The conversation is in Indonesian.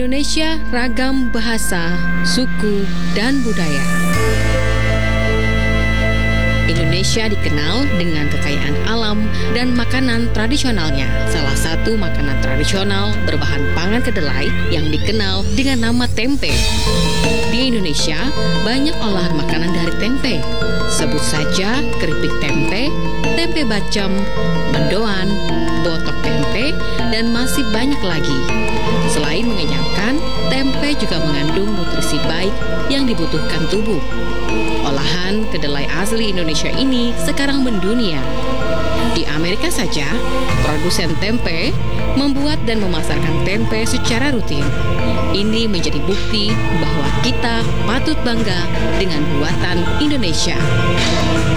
Indonesia ragam bahasa, suku, dan budaya. Indonesia dikenal dengan kekayaan alam dan makanan tradisionalnya. Salah satu makanan tradisional berbahan pangan kedelai yang dikenal dengan nama tempe. Di Indonesia, banyak olahan makanan dari tempe. Sebut saja keripik tempe, tempe bacem, mendoan, botok tempe, dan masih banyak lagi. Selain mengenyangkan, tempe juga mengandung nutrisi baik yang dibutuhkan tubuh. Olahan kedelai asli Indonesia ini sekarang mendunia. Di Amerika saja, produsen tempe membuat dan memasarkan tempe secara rutin. Ini menjadi bukti bahwa kita patut bangga dengan buatan Indonesia.